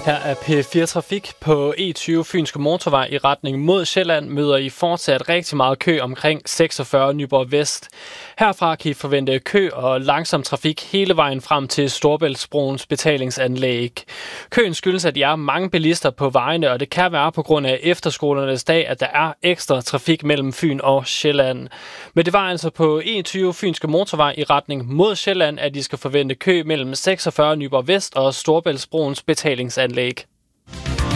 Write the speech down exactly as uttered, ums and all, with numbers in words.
Her er P fire Trafik. På E tyve Fynske Motorvej i retning mod Sjælland møder I fortsat rigtig meget kø omkring seksogfyrre Nyborg Vest. Herfra kan I forvente kø og langsom trafik hele vejen frem til Storebæltsbroens betalingsanlæg. Køen skyldes, at der er mange bilister på vejene, og det kan være på grund af efterskolernes dag, at der er ekstra trafik mellem Fyn og Sjælland. Men det var altså på E tyve Fynske Motorvej i retning mod Sjælland, at I skal forvente kø mellem seksogfyrre Nyborg Vest og Storebæltsbroens betalingsanlæg.